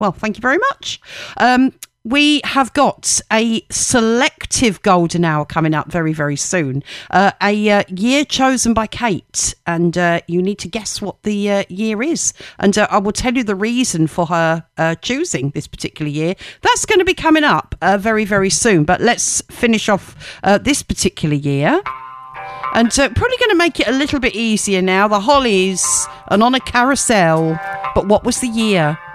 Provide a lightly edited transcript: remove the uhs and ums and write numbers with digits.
Well, thank you very much. We have got a selective golden hour coming up very, very soon. A year chosen by Kate, and you need to guess what the year is. And I will tell you the reason for her choosing this particular year. That's going to be coming up very, very soon. But let's finish off this particular year. And probably going to make it a little bit easier now. The Hollies and On a Carousel. But what was the year?